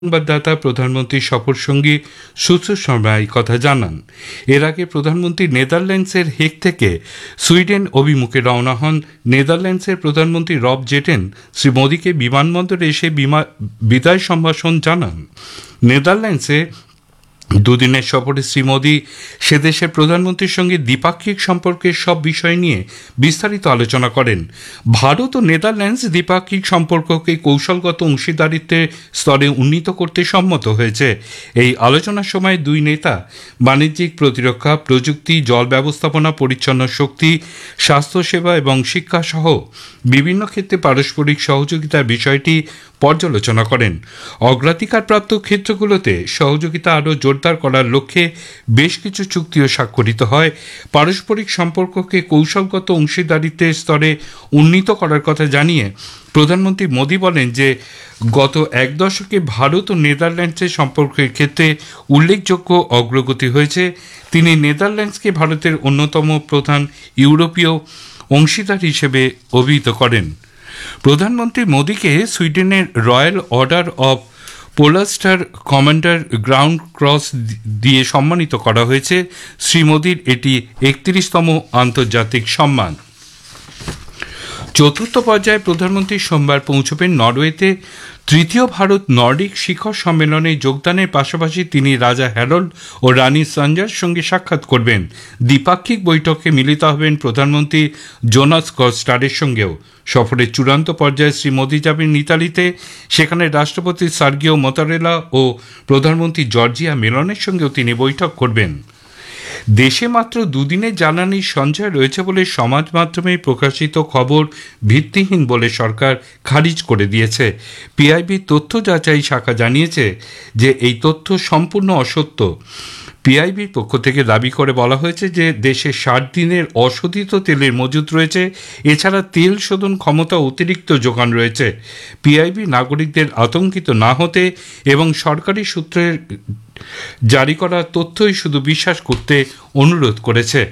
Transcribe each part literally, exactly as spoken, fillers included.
সংবাদদাতা প্রধানমন্ত্রীর সফরসঙ্গী সুশ্রী শর্মা এই কথা জানান। এর আগে প্রধানমন্ত্রী নেদারল্যান্ডসের হেগ থেকে সুইডেন অভিমুখে রওনা হন। নেদারল্যান্ডসের প্রধানমন্ত্রী রব জেটেন শ্রী মোদীকে বিমানবন্দরে এসে বিদায় সম্ভাষণ জানান। নেদারল্যান্ডসে দুদিনের সফরে শ্রী মোদী সে দেশের প্রধানমন্ত্রীর সঙ্গে দ্বিপাক্ষিক সম্পর্কের সব বিষয় নিয়ে বিস্তারিত আলোচনা করেন। ভারত ও নেদারল্যান্ডস দ্বিপাক্ষিক সম্পর্ককে কৌশলগত অংশীদারিত্বের স্তরে উন্নীত করতে সম্মত হয়েছে। এই আলোচনার সময় দুই নেতা বাণিজ্যিক, প্রতিরক্ষা, প্রযুক্তি, জল ব্যবস্থাপনা, পরিচ্ছন্ন শক্তি, স্বাস্থ্যসেবা এবং শিক্ষা সহ বিভিন্ন ক্ষেত্রে পারস্পরিক সহযোগিতার বিষয়টি পর্যালোচনা করেন। অগ্রাধিকারপ্রাপ্ত ক্ষেত্রগুলোতে সহযোগিতা আরও জোরদার করার লক্ষ্যে বেশ কিছু চুক্তিও স্বাক্ষরিত হয়। পারস্পরিক সম্পর্ককে কৌশলগত অংশীদারিত্বের স্তরে উন্নীত করার কথা জানিয়ে প্রধানমন্ত্রী মোদী বলেন যে গত এক দশকে ভারত ও নেদারল্যান্ডসের সম্পর্কের ক্ষেত্রে উল্লেখযোগ্য অগ্রগতি হয়েছে। তিনি নেদারল্যান্ডসকে ভারতের অন্যতম প্রধান ইউরোপীয় অংশীদার হিসেবে অভিহিত করেন। প্রধানমন্ত্রী মোদীকে সুইডেনের royal order of polar star commander ground cross দিয়ে সম্মানিত করা হয়েছে। শ্রী মোদীর এটি একত্রিশতম আন্তর্জাতিক সম্মান। চতুর্থ পর্যায়ে প্রধানমন্ত্রী সোমবার পৌঁছবেন নরওয়েতে। তৃতীয় ভারত নর্ডিক শিখর সম্মেলনে যোগদানের পাশাপাশি তিনি রাজা হ্যারল্ড ও রানী সঞ্জার সঙ্গে সাক্ষাৎ করবেন। দ্বিপাক্ষিক বৈঠকে মিলিত হবেন প্রধানমন্ত্রী জোনাস কস্টারের সঙ্গেও। সফরের চূড়ান্ত পর্যায়ে শ্রী মোদী যাবেন ইতালিতে। সেখানে রাষ্ট্রপতি সার্গিও মাত্তারেলা ও প্রধানমন্ত্রী জর্জিয়া মেলনের সঙ্গেও তিনি বৈঠক করবেন। দেশে মাত্র দুদিনের জ্বালানির সঞ্চয় রয়েছে বলে সমাজ মাধ্যমে প্রকাশিত খবর ভিত্তিহীন বলে সরকার খারিজ করে দিয়েছে। পিআইবির তথ্য যাচাই শাখা জানিয়েছে যে এই তথ্য সম্পূর্ণ অসত্য। পিআইবির পক্ষ থেকে দাবি করে বলা হয়েছে যে দেশে ষাট দিনের অশোধিত তেলের মজুত রয়েছে। এছাড়া তেল শোধন ক্ষমতা অতিরিক্ত যোগান রয়েছে। পিআইবি নাগরিকদের আতঙ্কিত না হতে এবং সরকারি সূত্রের জারি করা তথ্যই শুধু বিশ্বাস করতে অনুরোধ করেছে।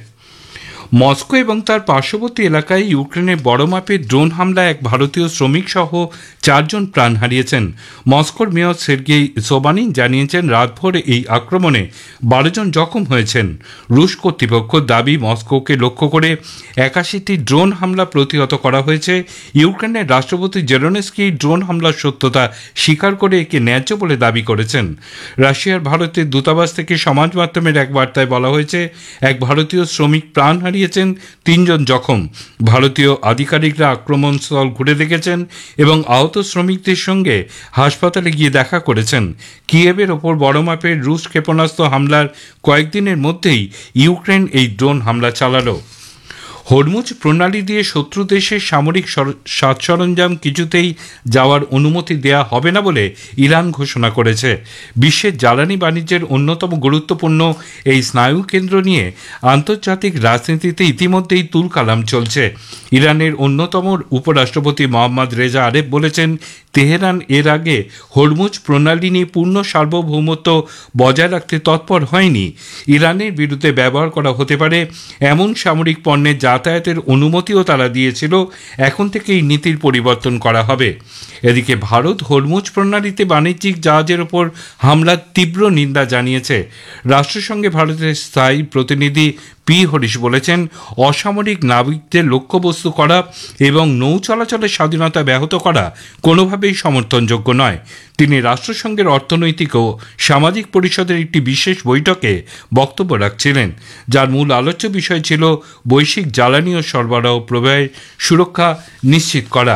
মস্কো এবং তার পার্শ্ববর্তী এলাকায় ইউক্রেনের বড় মাপের ড্রোন হামলায় এক ভারতীয় শ্রমিক সহ চারজন প্রাণ হারিয়েছেন। মস্কোর মেয়র সের্গেই সোবানিন জানিয়েছেন রাতভর এই আক্রমণে বারো জন জখম হয়েছেন। রুশ কর্তৃপক্ষের দাবি মস্কোকে লক্ষ্য করে একাশিটি ড্রোন হামলা প্রতিহত করা হয়েছে। ইউক্রেনের রাষ্ট্রপতি জেলেনস্কি ড্রোন হামলার সত্যতা স্বীকার করে একে ন্যায্য বলে দাবি করেছেন। রাশিয়ার ভারতের দূতাবাস থেকে সমাজ মাধ্যমের এক বার্তায় বলা হয়েছে এক ভারতীয় শ্রমিক প্রাণ হারিয়ে তিনজন জখম। ভারতীয় আধিকারিকরা আক্রমণস্থল ঘুরে দেখেছেন এবং আহত শ্রমিকদের সঙ্গে হাসপাতালে গিয়ে দেখা করেছেন। কিয়েভের ওপর বড় মাপের রুশ ক্ষেপণাস্ত্র হামলার কয়েকদিনের মধ্যেই ইউক্রেন এই ড্রোন হামলা চালালো। হরমুজ প্রণালী দিয়ে শত্রু দেশের সামরিক সাজ সরঞ্জাম কিছুতেই যাওয়ার অনুমতি দেয়া হবে না বলে ইরান ঘোষণা করেছে। বিশ্বের জ্বালানি বাণিজ্যের অন্যতম গুরুত্বপূর্ণ এই স্নায়ু কেন্দ্র নিয়ে আন্তর্জাতিক রাজনীতিতে ইতিমধ্যেই তুলকালাম চলছে। ইরানের অন্যতম উপরাষ্ট্রপতি মোহাম্মদ রেজা আরেফ বলেছেন তেহরান এর আগে হরমুজ প্রণালী নিয়ে পূর্ণ সার্বভৌমত্ব বজায় রাখতে তৎপর হয়নি। ইরানের বিরুদ্ধে ব্যবহার করা হতে পারে এমন সামরিক পণ্যের যাতায়াতের অনুমতিও তারা দিয়েছিল। এখন থেকে এই নীতির পরিবর্তন করা হবে। এদিকে ভারত হরমুজ প্রণালীতে বাণিজ্যিক জাহাজের ওপর হামলার তীব্র নিন্দা জানিয়েছে। রাষ্ট্রসংঘে ভারতের স্থায়ী প্রতিনিধি পি হরিশ বলেছেন অসামরিক নাবিকদের লক্ষ্যবস্তু করা এবং নৌ চলাচলের স্বাধীনতা ব্যাহত করা কোনোভাবেই সমর্থনযোগ্য নয়। তিনি রাষ্ট্রসংঘের অর্থনৈতিক ও সামাজিক পরিষদের একটি বিশেষ বৈঠকে বক্তব্য রাখছিলেন, যার মূল আলোচ্য বিষয় ছিল বৈশ্বিক জ্বালানি ও সরবরাহ প্রবাহের সুরক্ষা নিশ্চিত করা।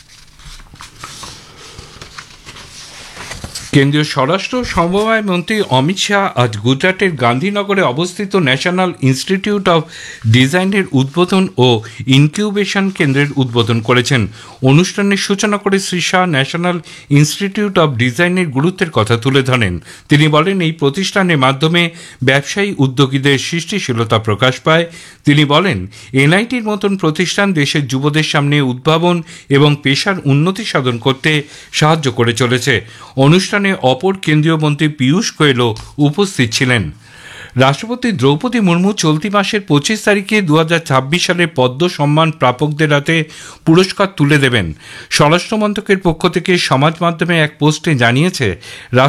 কেন্দ্রীয় স্বরাষ্ট্র সমবায় মন্ত্রী অমিত শাহ আজ গুজরাটের গান্ধীনগরে অবস্থিত ন্যাশনাল ইনস্টিটিউট অব ডিজাইনের উদ্বোধন ও ইনকিউবেশন কেন্দ্রের উদ্বোধন করেছেন। অনুষ্ঠানের সূচনা করে Shri Shah national institute of ডিজাইনের গুরুত্বের কথা তুলে ধরেন। তিনি বলেন এই প্রতিষ্ঠানের মাধ্যমে ব্যবসায়ী উদ্যোগীদের সৃষ্টিশীলতা প্রকাশ পায়। তিনি বলেন এনআইটির মতন প্রতিষ্ঠান দেশের যুবদের সামনে উদ্ভাবন এবং পেশার উন্নতি সাধন করতে সাহায্য করে চলেছে। অনুষ্ঠানে অপর কেন্দ্রীয় মন্ত্রী পীয়ূষ গোয়েলও উপস্থিত ছিলেন। রাষ্ট্রপতি দ্রৌপদী মুর্মু চলতি মাসের পঁচিশ তারিখে দু হাজার ছাব্বিশ সালের পদ্ম সম্মান প্রাপকদের হাতে পুরস্কার তুলে দেবেন। স্বরাষ্ট্র মন্ত্রকের পক্ষ থেকে সমাজ মাধ্যমে এক পোস্টে জানিয়েছে